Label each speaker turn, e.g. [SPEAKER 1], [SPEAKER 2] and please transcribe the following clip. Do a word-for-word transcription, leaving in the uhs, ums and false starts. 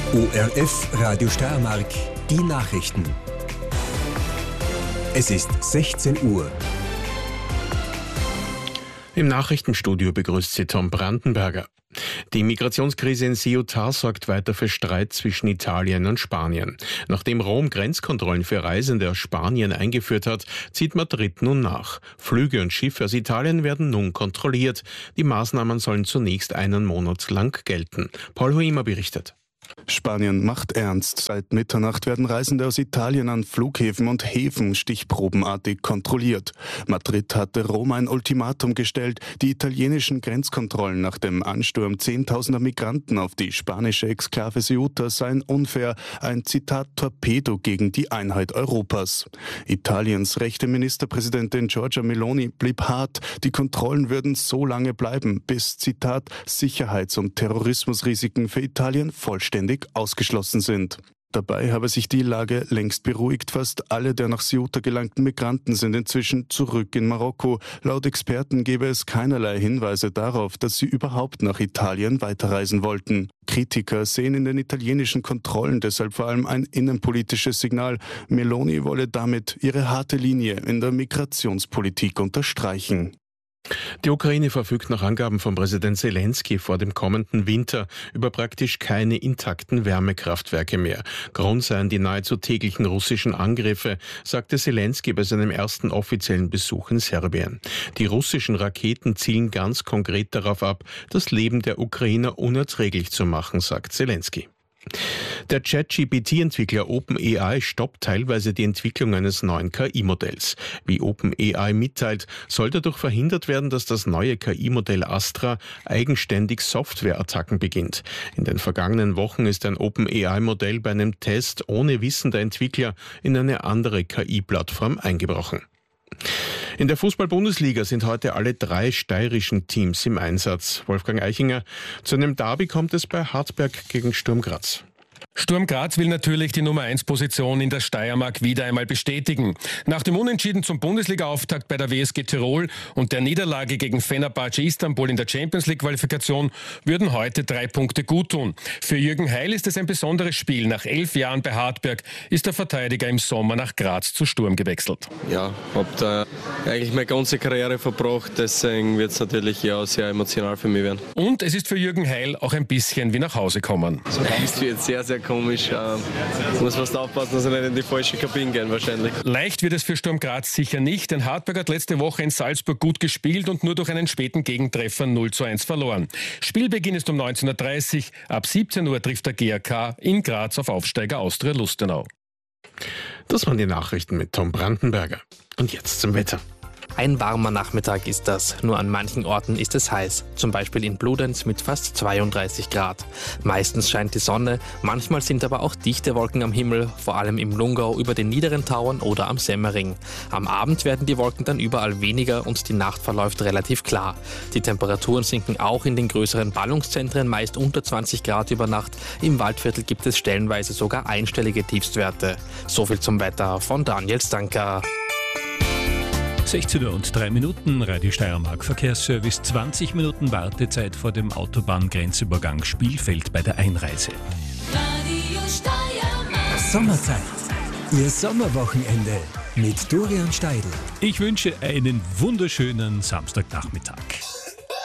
[SPEAKER 1] O R F Radio Steiermark, die Nachrichten. Es ist sechzehn Uhr.
[SPEAKER 2] Im Nachrichtenstudio begrüßt Sie Tom Brandenberger. Die Migrationskrise in Ceuta sorgt weiter für Streit zwischen Italien und Spanien. Nachdem Rom Grenzkontrollen für Reisende aus Spanien eingeführt hat, zieht Madrid nun nach. Flüge und Schiffe aus Italien werden nun kontrolliert. Die Maßnahmen sollen zunächst einen Monat lang gelten. Paul Huima berichtet.
[SPEAKER 3] Spanien macht ernst. Seit Mitternacht werden Reisende aus Italien an Flughäfen und Häfen stichprobenartig kontrolliert. Madrid hatte Rom ein Ultimatum gestellt, die italienischen Grenzkontrollen nach dem Ansturm zehntausender Migranten auf die spanische Exklave Ceuta seien unfair, ein Zitat Torpedo gegen die Einheit Europas. Italiens rechte Ministerpräsidentin Giorgia Meloni blieb hart, die Kontrollen würden so lange bleiben, bis, Zitat, Sicherheits- und Terrorismusrisiken für Italien vollständig ausgeschlossen sind. Dabei habe sich die Lage längst beruhigt. Fast alle der nach Ceuta gelangten Migranten sind inzwischen zurück in Marokko. Laut Experten gebe es keinerlei Hinweise darauf, dass sie überhaupt nach Italien weiterreisen wollten. Kritiker sehen in den italienischen Kontrollen deshalb vor allem ein innenpolitisches Signal. Meloni wolle damit ihre harte Linie in der Migrationspolitik unterstreichen.
[SPEAKER 2] Die Ukraine verfügt nach Angaben von Präsident Zelensky vor dem kommenden Winter über praktisch keine intakten Wärmekraftwerke mehr. Grund seien die nahezu täglichen russischen Angriffe, sagte Zelensky bei seinem ersten offiziellen Besuch in Serbien. Die russischen Raketen zielen ganz konkret darauf ab, das Leben der Ukrainer unerträglich zu machen, sagt Zelensky. Der Chat-G P T-Entwickler OpenAI stoppt teilweise die Entwicklung eines neuen K I-Modells. Wie OpenAI mitteilt, soll dadurch verhindert werden, dass das neue K I-Modell Astra eigenständig Softwareattacken beginnt. In den vergangenen Wochen ist ein OpenAI-Modell bei einem Test ohne Wissen der Entwickler in eine andere K I-Plattform eingebrochen. In der Fußball-Bundesliga sind heute alle drei steirischen Teams im Einsatz. Wolfgang Eichinger, zu einem Derby kommt es bei Hartberg gegen Sturm Graz.
[SPEAKER 4] Sturm Graz will natürlich die Nummer eins Position in der Steiermark wieder einmal bestätigen. Nach dem Unentschieden zum Bundesliga-Auftakt bei der W S G Tirol und der Niederlage gegen Fenerbahce Istanbul in der Champions-League-Qualifikation würden heute drei Punkte guttun. Für Jürgen Heil ist es ein besonderes Spiel. Nach elf Jahren bei Hartberg ist der Verteidiger im Sommer nach Graz zu Sturm gewechselt.
[SPEAKER 5] Ja, habe da eigentlich meine ganze Karriere verbracht, deswegen wird es natürlich ja sehr emotional für mich werden.
[SPEAKER 4] Und es ist für Jürgen Heil auch ein bisschen wie nach Hause kommen.
[SPEAKER 5] Es wird sehr, sehr komisch. Ähm, muss fast aufpassen, dass wir nicht in die falsche Kabine gehen wahrscheinlich.
[SPEAKER 4] Leicht wird es für Sturm Graz sicher nicht, denn Hartberg hat letzte Woche in Salzburg gut gespielt und nur durch einen späten Gegentreffer null zu eins verloren. Spielbeginn ist um neunzehn Uhr dreißig. Ab siebzehn Uhr trifft der G A K in Graz auf Aufsteiger Austria Lustenau.
[SPEAKER 2] Das waren die Nachrichten mit Tom Brandenberger. Und jetzt zum Wetter.
[SPEAKER 6] Ein warmer Nachmittag ist das, nur an manchen Orten ist es heiß, zum Beispiel in Bludenz mit fast zweiunddreißig Grad. Meistens scheint die Sonne, manchmal sind aber auch dichte Wolken am Himmel, vor allem im Lungau über den niederen Tauern oder am Semmering. Am Abend werden die Wolken dann überall weniger und die Nacht verläuft relativ klar. Die Temperaturen sinken auch in den größeren Ballungszentren meist unter zwanzig Grad über Nacht. Im Waldviertel gibt es stellenweise sogar einstellige Tiefstwerte. So viel zum Wetter von Daniel Stanker.
[SPEAKER 7] sechzehn Uhr und drei Minuten, Radio Steiermark Verkehrsservice, zwanzig Minuten Wartezeit vor dem Autobahngrenzübergang Spielfeld bei der Einreise.
[SPEAKER 8] Radio Steiermark.
[SPEAKER 1] Sommerzeit. Ihr Sommerwochenende mit Dorian Steidl.
[SPEAKER 7] Ich wünsche einen wunderschönen Samstagnachmittag.